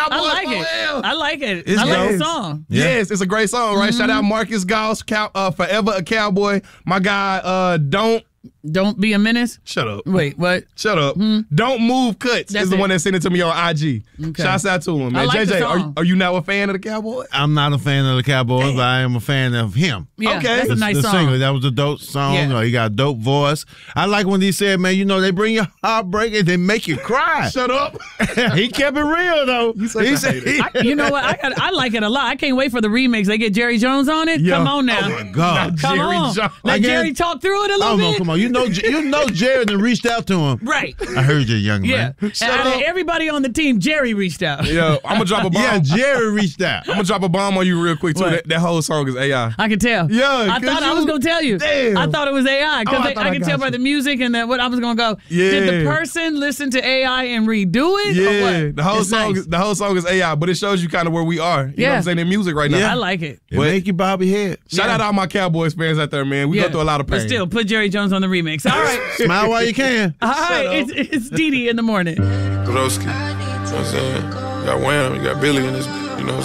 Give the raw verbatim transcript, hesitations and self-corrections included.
Cowboys. I like for it. real. I like it. It's I like dope. the song. Yeah. Yes, it's a great song, right? Mm-hmm. Shout out Marcus Goss, Cow, uh, Forever a Cowboy. My guy, uh, Don't. Don't be a menace. Shut up. Wait, what? Shut up. Don't Move Cuts That's is the it. one that sent it to me on I G. Okay. Shouts out to him, man. I like the J J, are, song. are you now a fan of the Cowboys? I'm not a fan of the Cowboys, but I am a fan of him. Yeah, Okay. that's a The- nice the song. singer, that was a dope song. Yeah. Uh, he got a dope voice. I like when he said, man, you know, they bring you heartbreak and they make you cry. Shut up. He kept it real, though. You such he a said, hater. I, you know what? I got, I like it a lot. I can't wait for the remix. They get Jerry Jones on it. Yeah. Come on now. oh, my God. Come Jerry on. Jones. Let I guess- Jerry talk through it a little Oh, no, bit. come on. You know, you know Jared and reached out to him. Right. I heard you, young Yeah. man. And out of up. everybody on the team, Jerry reached out. Yo, I'm gonna drop a bomb. Yeah, Jerry reached out. I'm gonna drop a bomb on you real quick too. What? That, that whole song is A I. I could tell. Yeah, I could thought I you? was gonna tell you. Damn. I thought it was A I because Oh, I I, thought I I could got tell by you. the music and the, what I was gonna go. Did the Yeah. person listen to A I and redo it? or Yeah, what? the whole It's song, nice. is, the whole song is A I, but it shows you kind of where we are. You know Yeah. what I'm saying? In music right now. Yeah. I like it. It What? make you bob your head. Shout Yeah. out all my Cowboys fans out there, man. We Yeah. go through a lot of pain. But still, put Jerry Jones on the remix. All right. Smile while you can. All right. It's, it's Dee Dee in the morning. Broski. You know what I'm saying? You got Wham, you got Billy in this, you know what I'm saying?